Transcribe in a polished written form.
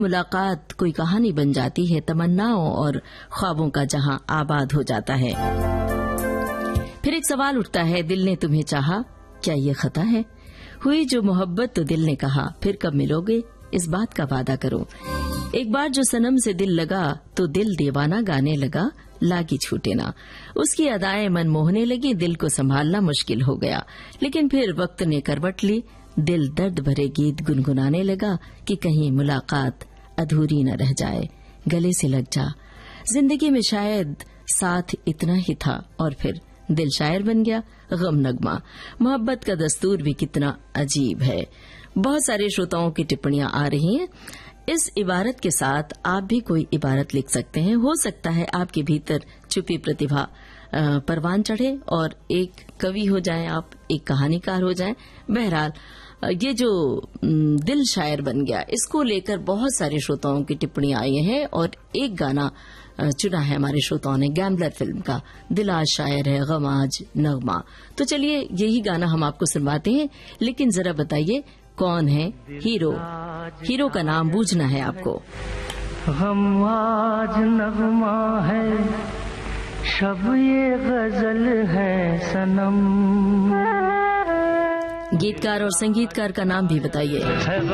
मुलाकात कोई कहानी बन जाती है, तमन्नाओं और ख्वाबों का जहां आबाद हो जाता है। फिर एक सवाल उठता है, दिल ने तुम्हें चाहा, क्या ये खता है? हुई जो मोहब्बत तो दिल ने कहा, फिर कब मिलोगे इस बात का वादा करो। एक बार जो सनम से दिल लगा तो दिल दीवाना गाने लगा, लागी छूटे ना। उसकी अदाएं मन मोहने लगी, दिल को संभालना मुश्किल हो गया। लेकिन फिर वक्त ने करवट ली, दिल दर्द भरे गीत गुनगुनाने लगा कि कहीं मुलाकात अधूरी न रह जाए, गले से लग जा। जिंदगी में शायद साथ इतना ही था और फिर दिल शायर बन गया, गम नगमा। मोहब्बत का दस्तूर भी कितना अजीब है। बहुत सारे श्रोताओं की टिप्पणियां आ रही हैं। इस इबारत के साथ आप भी कोई इबारत लिख सकते हैं। हो सकता है आपके भीतर छुपी प्रतिभा परवान चढ़े और एक कवि हो जाएं, आप एक कहानीकार हो जाएं। बहरहाल ये जो दिल शायर बन गया, इसको लेकर बहुत सारे श्रोताओं की टिप्पणियां आई हैं और एक गाना चुना है हमारे श्रोताओं ने गैम्बलर फिल्म का, दिल आज शायर है गम आज नगमा। तो चलिए यही गाना हम आपको सुनवाते हैं, लेकिन जरा बताइए कौन है हीरो? हीरो का नाम बूझना है आपको। गम आज नगमा है, शब ये गजल है सनम। गीतकार और संगीतकार का नाम भी बताइए।